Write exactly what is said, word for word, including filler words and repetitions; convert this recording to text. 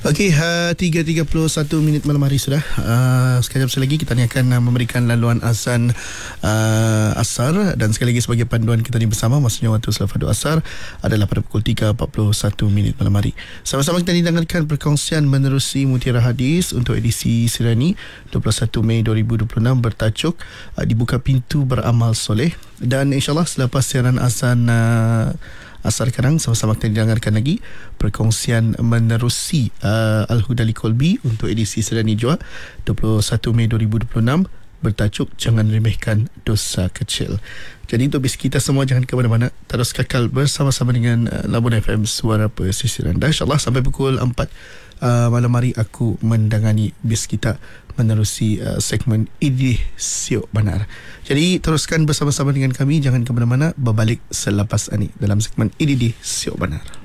Okey, uh, tiga tiga puluh satu minit malam hari sudah. Uh, sekejap lagi kita ni akan uh, memberikan laluan azan uh, asar, dan sekali lagi sebagai panduan kita ni bersama, maksudnya waktu selafadu asar adalah pada pukul tiga empat puluh satu minit malam hari. Sama-sama kita didengarkan perkongsian menerusi Mutiara Hadis untuk edisi Sirani dua puluh satu Mei dua ribu dua puluh enam bertajuk uh, Dibuka Pintu Beramal Soleh, dan insyaAllah selepas siaran azan uh, asar sekarang sama-sama kita dengarkan lagi perkongsian menerusi uh, Al-Huda Liqalbi untuk edisi Sirani Jua dua puluh satu Mei dua ribu dua puluh enam bertajuk Jangan Remehkan Dosa Kecil. Jadi untuk bis kita semua, jangan ke mana-mana, terus kekal bersama-sama dengan uh, Labun F M, Suara Pesisiran. Dan insyaAllah sampai pukul empat uh, malam hari aku mendangani bis kita menerusi uh, segmen Idih Siok Banar. Jadi teruskan bersama-sama dengan kami, jangan ke mana-mana, berbalik selepas ini dalam segmen Idih Siok Banar.